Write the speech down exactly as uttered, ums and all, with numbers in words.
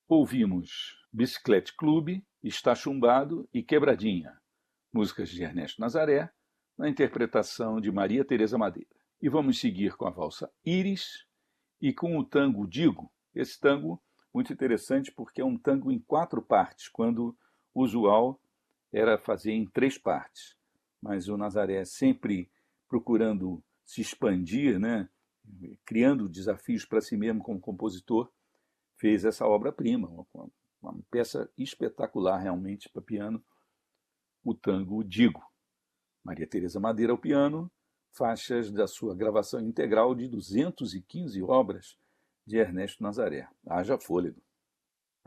Ouvimos Biciclete Clube, Está Chumbado e Quebradinha, músicas de Ernesto Nazaré, na interpretação de Maria Tereza Madeira. E vamos seguir com a valsa Íris e com o tango Digo. Esse tango muito interessante porque é um tango em quatro partes, quando o usual era fazer em três partes. Mas o Nazaré sempre procurando se expandir, né? Criando desafios para si mesmo como compositor, fez essa obra-prima, uma, uma peça espetacular realmente para piano, o tango Digo. Maria Tereza Madeira ao piano, faixas da sua gravação integral de duzentas e quinze obras de Ernesto Nazaré. Haja fôlego.